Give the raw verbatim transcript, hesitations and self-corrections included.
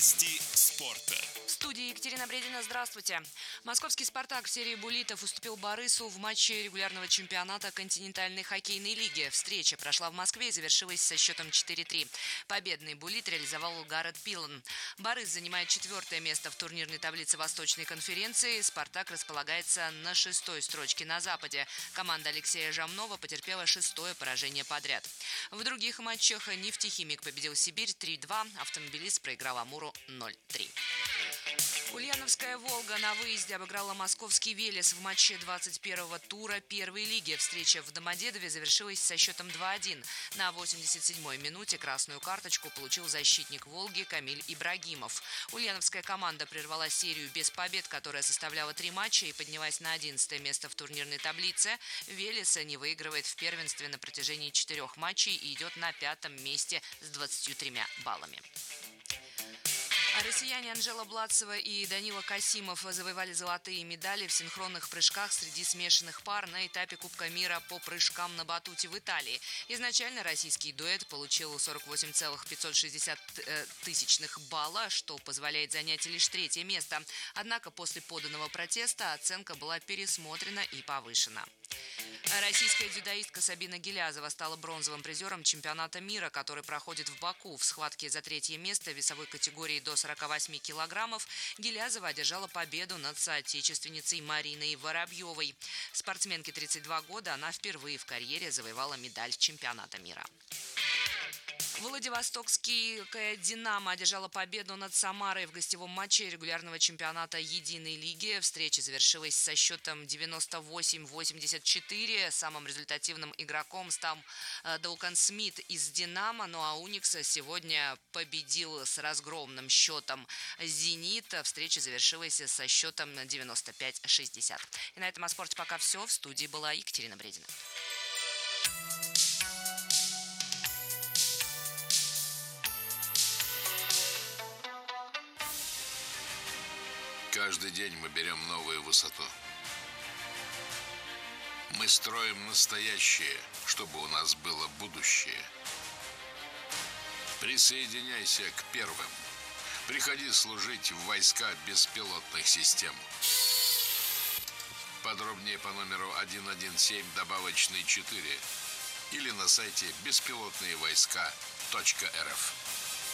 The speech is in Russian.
Новости спорта. В студии Екатерина Бредина. Здравствуйте. Московский «Спартак» в серии буллитов уступил «Борису» в матче регулярного чемпионата континентальной хоккейной лиги. Встреча прошла в Москве и завершилась со счетом четыре три. Победный буллит реализовал Гаррет Пилан. «Борис» занимает четвертое место в турнирной таблице Восточной конференции. «Спартак» располагается на шестой строчке на Западе. Команда Алексея Жамнова потерпела шестое поражение подряд. В других матчах «Нефтехимик» победил «Сибирь» три два, «Автомобилист» проиграл «Амуру» ноль три. Ульяновская «Волга» на выезде обыграла московский «Велес» в матче двадцать первого тура первой лиги. Встреча в Домодедове завершилась со счетом два один. На восемьдесят седьмой минуте красную карточку получил защитник «Волги» Камиль Ибрагимов. Ульяновская команда прервала серию без побед, которая составляла три матча, и поднялась на одиннадцатое место в турнирной таблице. «Велес» не выигрывает в первенстве на протяжении четырех матчей и идет на пятом месте с двадцатью тремя баллами. Россияне Анжела Бладцева и Данила Касимов завоевали золотые медали в синхронных прыжках среди смешанных пар на этапе Кубка мира по прыжкам на батуте в Италии. Изначально российский дуэт получил сорок восемь целых пятьсот шестьдесят тысячных балла, что позволяет занять лишь третье место. Однако после поданного протеста оценка была пересмотрена и повышена. Российская дзюдоистка Сабина Гилязова стала бронзовым призером чемпионата мира, который проходит в Баку. В схватке за третье место в весовой категории до сорока восьми килограммов Гилязова одержала победу над соотечественницей Мариной Воробьевой. Спортсменке тридцать два года, она впервые в карьере завоевала медаль чемпионата мира. Владивостокская «Динамо» одержала победу над «Самарой» в гостевом матче регулярного чемпионата единой лиги. Встреча завершилась со счетом девяносто восемь восемьдесят четыре. Самым результативным игроком стал Доукан Смит из «Динамо». Ну а «Уникс» сегодня победил с разгромным счетом «Зенит». Встреча завершилась со счетом девяносто пять шестьдесят. И на этом о спорте пока все. В студии была Екатерина Бредина. Каждый день мы берем новую высоту. Мы строим настоящее, чтобы у нас было будущее. Присоединяйся к первым. Приходи служить в войска беспилотных систем. Подробнее по номеру один один семь добавочный четыре или на сайте беспилотные войска точка эр эф.